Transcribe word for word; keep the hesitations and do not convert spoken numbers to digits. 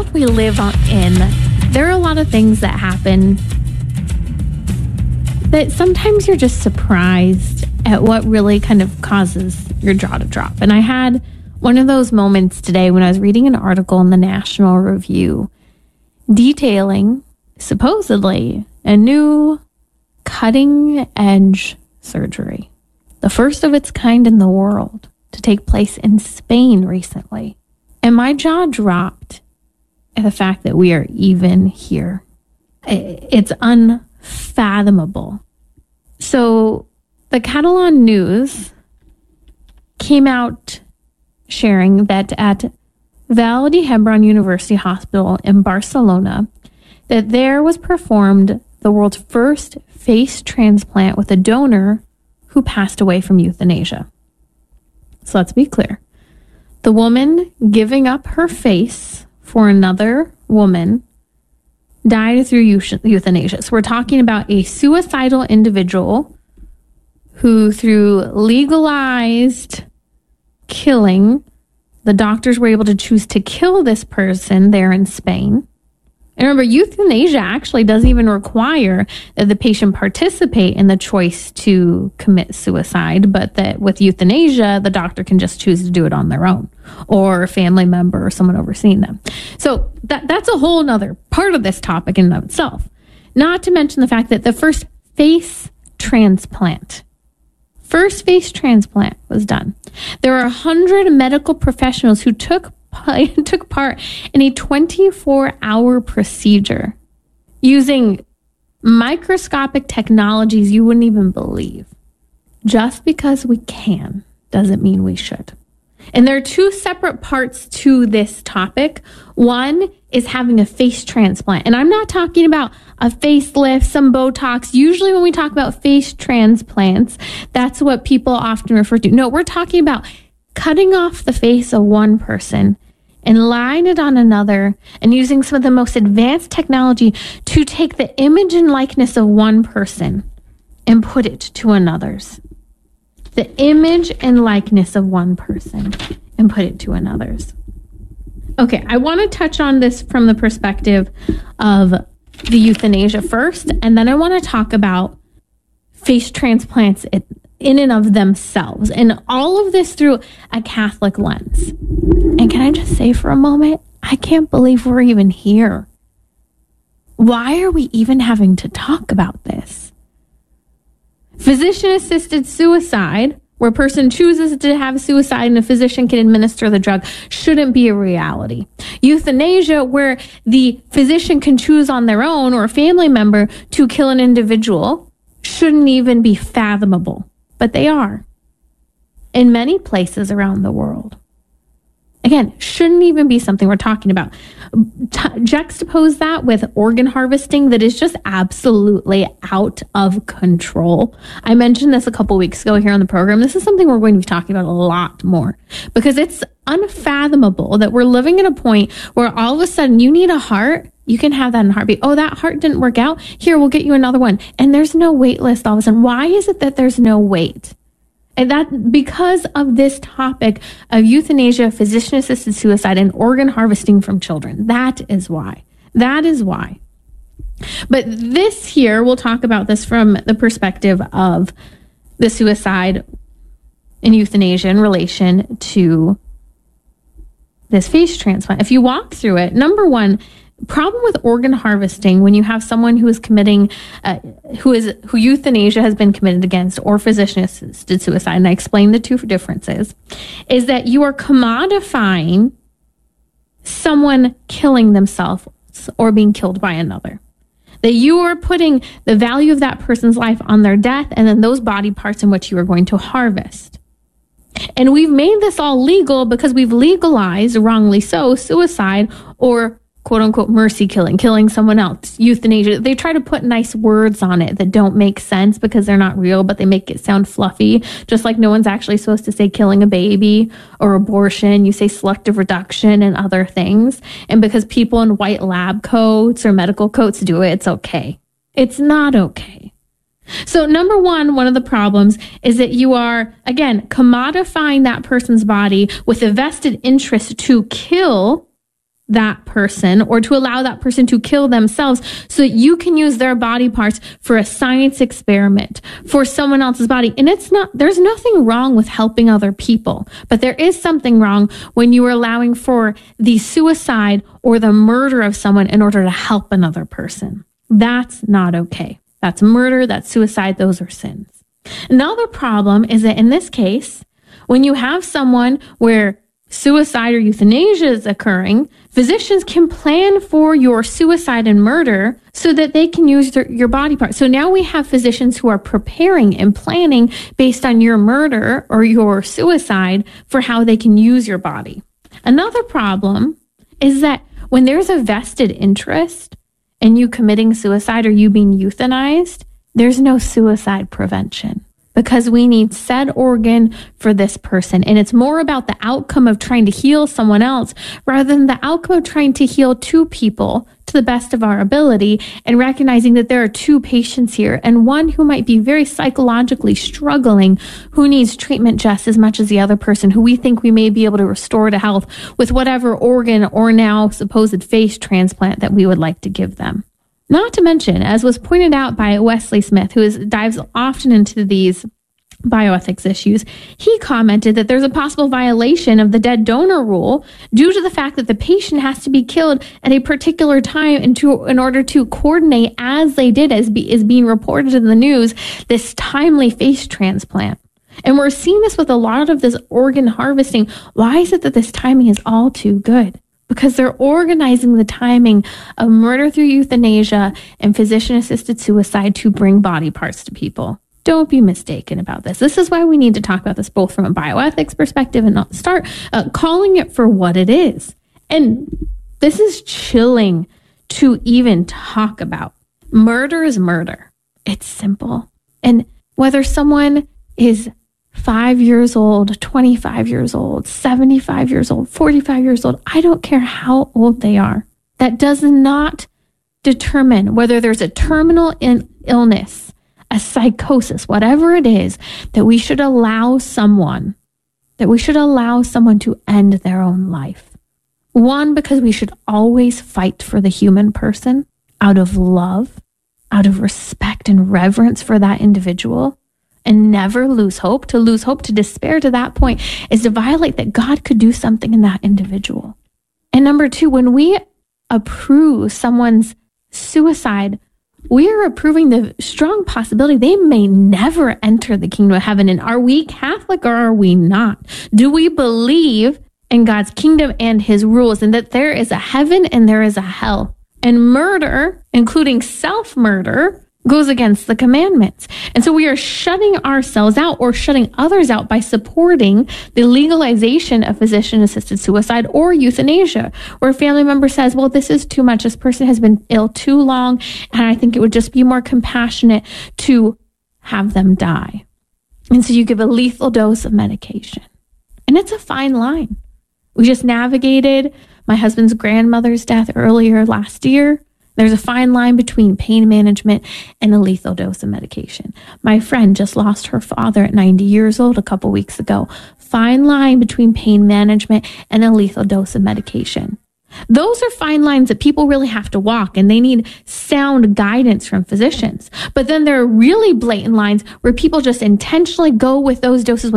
world we live in, there are a lot of things that happen that sometimes you're just surprised at what really kind of causes your jaw to drop. And I had one of those moments today when I was reading an article in the National Review detailing, supposedly, a new cutting-edge surgery, the first of its kind in the world, to take place in Spain recently. And my jaw dropped at the fact that we are even here. It's unfathomable. So the Catalan News came out sharing that at Vall d'Hebron University Hospital in Barcelona, that there was performed the world's first face transplant with a donor who passed away from euthanasia. So let's be clear. The woman giving up her face for another woman died through euthanasia. So we're talking about a suicidal individual who, through legalized killing, the doctors were able to choose to kill this person there in Spain. And remember, euthanasia actually doesn't even require that the patient participate in the choice to commit suicide, but that with euthanasia, the doctor can just choose to do it on their own, or a family member or someone overseeing them. So that that's a whole nother part of this topic in and of itself. Not to mention the fact that the first face transplant, first face transplant was done. There are one hundred medical professionals who took took part in a twenty-four hour procedure using microscopic technologies you wouldn't even believe. Just because we can doesn't mean we should. And there are two separate parts to this topic. One is having a face transplant. And I'm not talking about a facelift, some Botox. Usually when we talk about face transplants, that's what people often refer to. No, we're talking about cutting off the face of one person and line it on another, and using some of the most advanced technology to take the image and likeness of one person and put it to another's. The image and likeness of one person and put it to another's. Okay, I want to touch on this from the perspective of the euthanasia first, and then I want to talk about face transplants in and of themselves, and all of this through a Catholic lens. And can I just say for a moment, I can't believe we're even here. Why are we even having to talk about this? Physician-assisted suicide, where a person chooses to have suicide and a physician can administer the drug, shouldn't be a reality. Euthanasia, where the physician can choose on their own or a family member to kill an individual, shouldn't even be fathomable. But they are in many places around the world. Again, shouldn't even be something we're talking about. T- juxtapose that with organ harvesting that is just absolutely out of control. I mentioned this a couple weeks ago here on the program. This is something we're going to be talking about a lot more because it's unfathomable that we're living at a point where all of a sudden you need a heart. You can have that in a heartbeat. Oh, that heart didn't work out. Here, we'll get you another one. And there's no wait list all of a sudden. Why is it that there's no wait? And that because of this topic of euthanasia, physician-assisted suicide, and organ harvesting from children. That is why. That is why. But this here, we'll talk about this from the perspective of the suicide and euthanasia in relation to this face transplant. If you walk through it, number one, problem with organ harvesting when you have someone who is committing, uh, who is who euthanasia has been committed against, or physician-assisted suicide, and I explained the two differences, is that you are commodifying someone killing themselves or being killed by another. That you are putting the value of that person's life on their death and then those body parts in which you are going to harvest. And we've made this all legal because we've legalized, wrongly so, suicide or quote unquote mercy killing, killing someone else, euthanasia. They try to put nice words on it that don't make sense because they're not real, but they make it sound fluffy. Just like no one's actually supposed to say killing a baby or abortion. You say selective reduction and other things. And because people in white lab coats or medical coats do it, it's okay. It's not okay. So number one, one of the problems is that you are, again, commodifying that person's body with a vested interest to kill that person or to allow that person to kill themselves so that you can use their body parts for a science experiment for someone else's body. And it's not, there's nothing wrong with helping other people, but there is something wrong when you are allowing for the suicide or the murder of someone in order to help another person. That's not okay. That's murder, that's suicide, those are sins. Another problem is that in this case, when you have someone where suicide or euthanasia is occurring, physicians can plan for your suicide and murder so that they can use their, your body parts. So now we have physicians who are preparing and planning based on your murder or your suicide for how they can use your body. Another problem is that when there's a vested interest in you committing suicide or you being euthanized, there's no suicide prevention. Because we need said organ for this person. And it's more about the outcome of trying to heal someone else rather than the outcome of trying to heal two people to the best of our ability and recognizing that there are two patients here and one who might be very psychologically struggling, who needs treatment just as much as the other person who we think we may be able to restore to health with whatever organ or now supposed face transplant that we would like to give them. Not to mention, as was pointed out by Wesley Smith, who is, dives often into these bioethics issues, he commented that there's a possible violation of the dead donor rule due to the fact that the patient has to be killed at a particular time and to, in order to coordinate, as they did, as be, is being reported in the news, this timely face transplant. And we're seeing this with a lot of this organ harvesting. Why is it that this timing is all too good? Because they're organizing the timing of murder through euthanasia and physician-assisted suicide to bring body parts to people. Don't be mistaken about this. This is why we need to talk about this both from a bioethics perspective and not start uh, calling it for what it is. And this is chilling to even talk about. Murder is murder. It's simple. And whether someone is five years old, twenty-five years old, seventy-five years old, forty-five years old, I don't care how old they are. That does not determine whether there's a terminal in illness, a psychosis, whatever it is, that we should allow someone, that we should allow someone to end their own life. One, because we should always fight for the human person out of love, out of respect and reverence for that individual. And never lose hope. To lose hope, to despair to that point is to violate that God could do something in that individual. And number two, when we approve someone's suicide, we are approving the strong possibility they may never enter the kingdom of heaven. And are we Catholic or are we not? Do we believe in God's kingdom and his rules and that there is a heaven and there is a hell? And murder, including self-murder, goes against the commandments. And so we are shutting ourselves out or shutting others out by supporting the legalization of physician-assisted suicide or euthanasia, where a family member says, well, this is too much. This person has been ill too long, and I think it would just be more compassionate to have them die. And so you give a lethal dose of medication. And it's a fine line. We just navigated my husband's grandmother's death earlier last year. There's a fine line between pain management and a lethal dose of medication. My friend just lost her father at ninety years old a couple weeks ago. Fine line between pain management and a lethal dose of medication. Those are fine lines that people really have to walk, and they need sound guidance from physicians. But then there are really blatant lines where people just intentionally go with those doses